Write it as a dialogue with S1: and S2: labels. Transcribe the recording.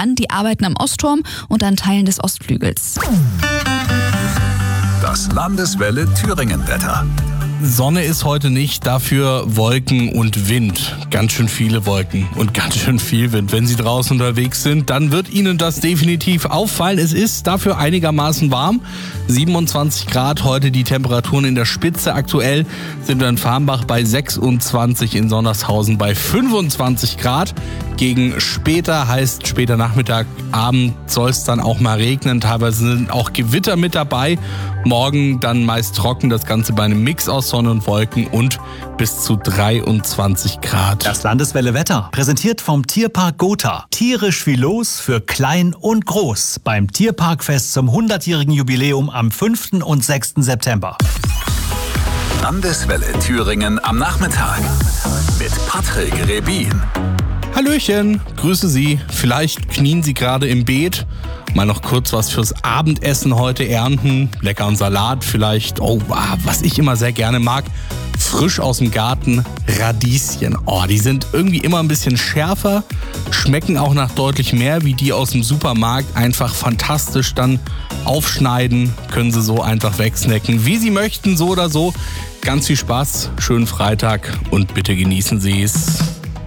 S1: dann die Arbeiten am Ostturm und an Teilen des Ostflügels.
S2: Das Landeswelle Thüringen-Wetter.
S3: Sonne ist heute nicht, dafür Wolken und Wind. Ganz schön viele Wolken und ganz schön viel Wind. Wenn Sie draußen unterwegs sind, dann wird Ihnen das definitiv auffallen. Es ist dafür einigermaßen warm. 27 Grad, heute die Temperaturen in der Spitze. Aktuell sind wir in Farmbach bei 26, in Sondershausen bei 25 Grad. Gegen später heißt später Nachmittag, Abend soll es dann auch mal regnen. Teilweise sind auch Gewitter mit dabei. Morgen dann meist trocken, das Ganze bei einem Mix aus Sonne und Wolken und bis zu 23 Grad.
S4: Das Landeswelle Wetter, präsentiert vom Tierpark Gotha. Tierisch wie los für klein und groß beim Tierparkfest zum 100-jährigen Jubiläum am 5. und 6. September.
S2: Landeswelle Thüringen am Nachmittag mit Patrick Rebin.
S3: Hallöchen, grüße Sie. Vielleicht knien Sie gerade im Beet. Mal noch kurz was fürs Abendessen heute ernten. Leckeren Salat vielleicht. Was ich immer sehr gerne mag. Frisch aus dem Garten Radieschen. Die sind irgendwie immer ein bisschen schärfer. Schmecken auch nach deutlich mehr wie die aus dem Supermarkt. Einfach fantastisch dann aufschneiden. Können Sie so einfach wegsnacken. Wie Sie möchten, so oder so. Ganz viel Spaß, schönen Freitag und bitte genießen Sie es.